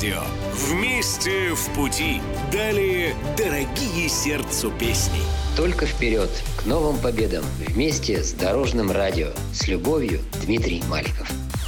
радио. Вместе в пути. Далее дорогие сердцу песни. Только вперед, к новым победам. Вместе с Дорожным радио. С любовью, Дмитрий Маликов.